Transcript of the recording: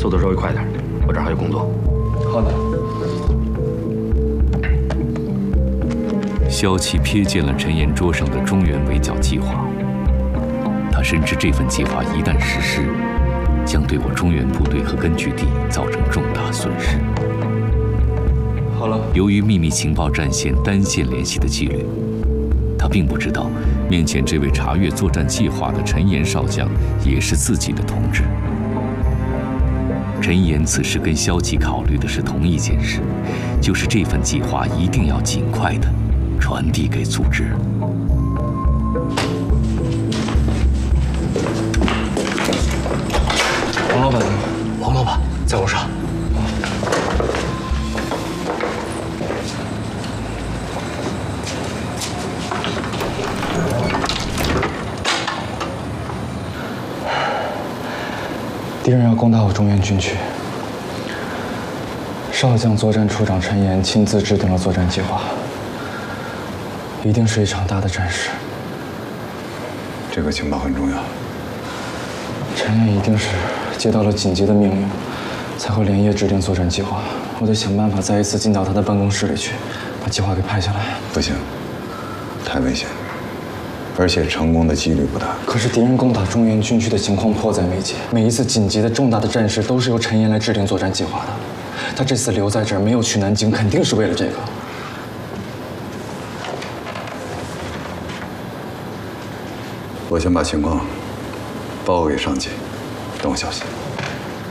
速度稍微快点，我这儿还有工作。 好的。 萧琪瞥见了陈岩桌上的中原围剿计划，他深知这份计划一旦实施，将对我中原部队和根据地造成重大损失。 好了。 由于秘密情报战线单线联系的纪律，他并不知道面前这位查阅作战计划的陈岩少将也是自己的同志。陈岩此时跟萧琪考虑的是同一件事，就是这份计划一定要尽快的传递给组织。 王老板呢？ 王老板在楼上。 敌人要攻打我中原军区，少将作战处长陈岩亲自制定了作战计划，一定是一场大的战事。 这个情报很重要。 陈岩一定是接到了紧急的命令，才会连夜制定作战计划。我得想办法再一次进到他的办公室里去，把计划给拍下来。 不行，太危险，而且成功的几率不大。 可是敌人攻打中原军区的情况迫在眉睫，每一次紧急的重大的战事都是由陈岩来制定作战计划的。他这次留在这儿，没有去南京，肯定是为了这个。 我先把情况报告给上级，等我消息。